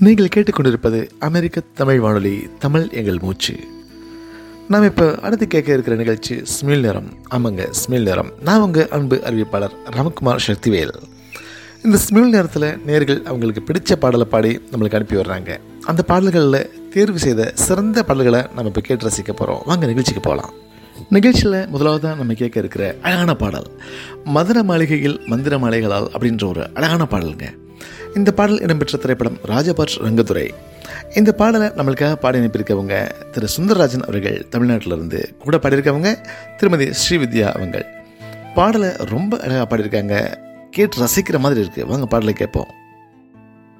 நீங்கள் கேட்டுக்கொண்டிருப்பது அமெரிக்க தமிழ் வானொலி, தமிழ் எங்கள் மூச்சு. நாம் இப்போ அடுத்து கேட்க இருக்கிற நிகழ்ச்சி ஸ்மில் நேரம். ஆமாங்க, ஸ்மில் நேரம். நான் உங்கள் அன்பு அறிவிப்பாளர் ராம்குமார் சக்திவேல். இந்த ஸ்மில் நேரத்தில் நேயர்கள் அவங்களுக்கு பிடிச்ச பாடலை பாடி நம்மளுக்கு அனுப்பி வர்றாங்க. அந்த பாடல்களில் தேர்வு செய்த சிறந்த பாடல்களை நம்ம இப்போ கேட்டு ரசிக்க போகிறோம். வாங்க நிகழ்ச்சிக்கு போகலாம். நிகழ்ச்சியில் முதலாவதாக நம்ம கேட்க இருக்கிற அழகான பாடல் மதுர மாளிகையில் மந்திர மாலைகளால் அப்படின்ற ஒரு அழகான பாடலுங்க. இந்த பாடல் இடம்பெற்ற திரைப்படம் ராஜபாட் ரங்கத்துறை. இந்த பாடலை நம்மளுக்காக பாடி அனுப்பியிருக்கவங்க திரு சுந்தரராஜன் அவர்கள், தமிழ்நாட்டிலிருந்து. கூட பாடியிருக்கவங்க திருமதி ஸ்ரீவித்யா அவங்கள். பாடலை ரொம்ப அழகாக பாடியிருக்காங்க. கேட்டு ரசிக்கிற மாதிரி இருக்குது. வாங்க பாடலை கேட்போம்.